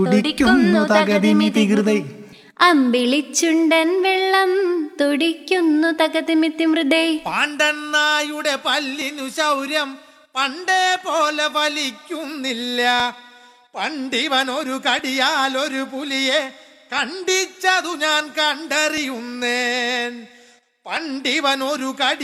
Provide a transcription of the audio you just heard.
തുടിക്കുന്നു തകതിമിതി ഹൃദയ. അമ്പിളിച്ചുണ്ടൻ വെള്ളം തുടിക്കുന്നു തകതിമിതി മൃദേ. പാണ്ഡന്നായുടെ പല്ലിനു ശൗര്യം പണ്ടേ പോലെ വലിക്കുന്നില്ല. പണ്ടിവൻ ഒരു കടിയാൽ ഒരു പുലിയെ കണ്ടിച്ചതു ഞാൻ കണ്ടറിയുന്നേൻ. പണ്ടിവൻ ഒരു കടി